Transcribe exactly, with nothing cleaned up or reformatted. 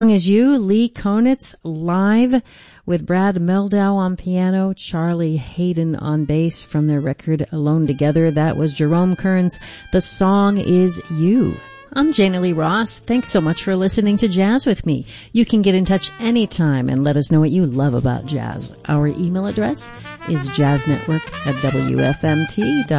Is You, Lee Konitz live with Brad Mehldau on piano, Charlie Hayden on bass from their record Alone Together. That was Jerome Kern's The Song Is You. I'm Jana Lee Ross. Thanks so much for listening to Jazz with me. You can get in touch anytime and let us know what you love about jazz. Our email address is jazznetwork at W F M T dot